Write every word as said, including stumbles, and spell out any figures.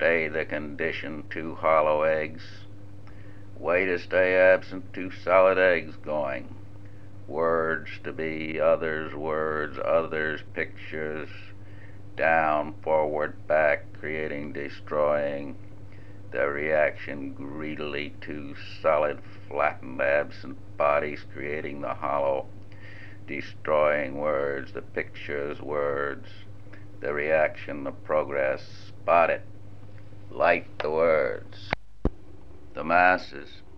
stay the condition, two hollow eggs. Way to stay absent, two solid eggs going. Words to be others' words, others' pictures. Down, forward, back, creating, destroying. The reaction greedily, two solid, flattened, absent bodies, creating the hollow, destroying words, the pictures, words. The reaction, the progress, spot it. Light the words. The masses,